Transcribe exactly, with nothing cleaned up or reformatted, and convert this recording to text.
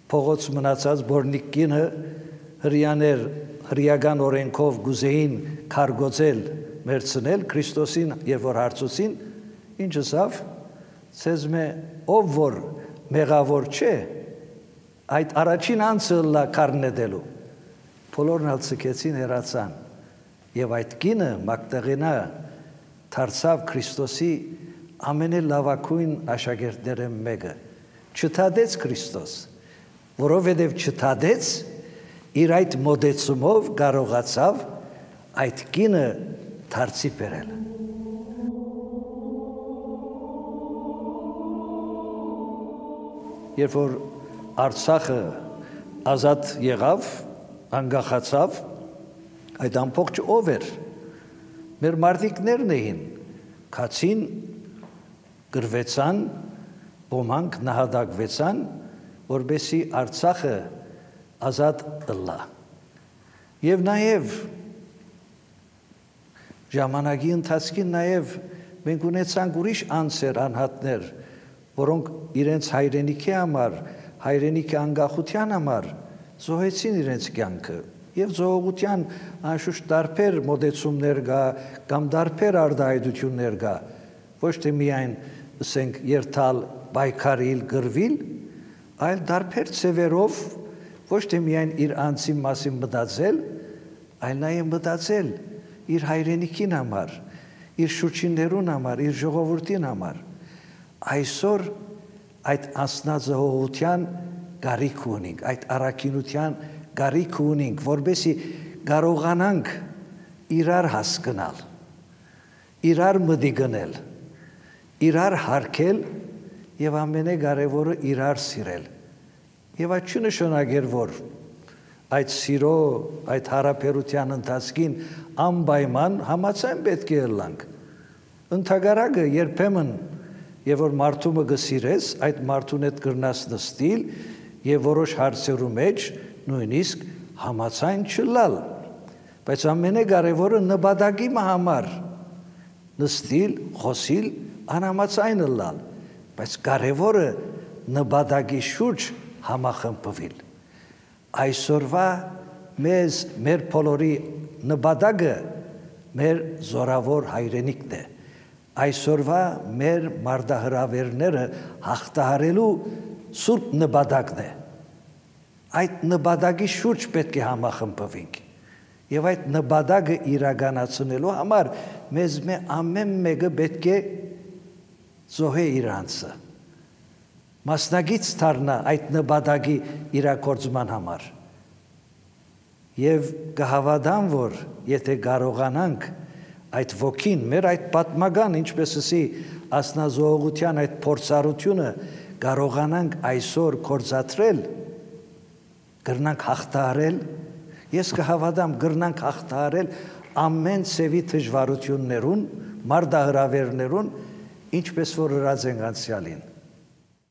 փողոց մնացած բորնիկ կինը հрьяաներ հрьяական օրենքով գուզեին քարգոծել մերցնել Քրիստոսին եւ որ հարցուցին ինչ ասավ ցեզ մե ով որ մեղավոր չէ այդ առաջին անձը լա քարնեդելու բոլորն ալ ցկեցին հերացան եւ այդ կինը Մագդաղենա դարձավ Քրիստոսի ամենալավակույն աշակերտները մեկը չթադեց Քրիստոս որովհետև չթադեց իր այդ մոդեցումով կարողացավ այդ կինը դարձի բերել երբ որ Արցախը ազատ եղավ անկախացավ այդ ամբողջ ով էր մեր մարդիկներն էին քացին գրվեցան ոմանք նահատակվեցան որբեսի Արցախը ազատ ըլլա եւ նաեւ ժամանակի ընթացքին նաեւ մենք ունեցանք ուրիշ անձեր անհատներ որոնք իրենց հայրենիքի համար հայրենիքի անկախության համար զոհեցին իրենց կյանքը եւ զոհության անշուշտ տարբեր մոդեցումներ կա կամ տարբեր արտահայտություններ կա ոչ թե միայն ասենք երթալ բայկարիլ գրվիլ այլ տարբեր ծևերով ոչ թե միայն իր անձի մասին մտածել այլ նաեւ մտածել իր հայրենիքին համար իր շուրջիններուն համար իր ժողովրդին համար այսօր այդ անձնազոհության գարիք ունենք այդ առաքինության գարիք ունենք որբեսի կարողանանք իրար հասկանալ իրար մտիգնել իրար հարգել եւ ամենակարևորը իրար սիրել եւ այդ չնշանակեր որ այդ սիրո այդ հարաբերության ընթացքին անպայման համաձայն պետք է ըլլանք ընդհանրակը երբեմն եւ որ մարդումը գսիրես այդ մարդուն հետ կրնաս նստիլ եւ որոշ հարցերու մեջ նույնիսկ համաձայն չլալ բայց ամենակարևորը նպատակի համար նստիլ խոսիլ անհամաձայն լալ բայց կարևորը նպատակի շուրջ համախմբվել այսօրվա մեզ մեր բոլորի նպատակը մեր զորավոր հայրենիքն է այսօրվա մեր մարդահրավերները հաղթահարելու սուրբ նպատակն է այդ նպատակի շուրջ պետք է համախմբվենք եւ այդ նպատակը իրականացնելու համար մեզ մե ամեն մեկը պետք է զոհե իր անձը մասնագից դառնա այդ նպատակի իրագործման համար եւ կհավատամ որ եթե կարողանանք այդ ոգին մեր այդ պատմական ինչպես ասի ասնազողության այդ փորձառությունը կարողանանք այսօր կորցատրել կրնանք հաղթահարել ես կհավատամ կրնանք հաղթահարել ամեն ծևի դժվարություններուն մարդահրավերներուն ինչպես որ հրած ենք անցյալին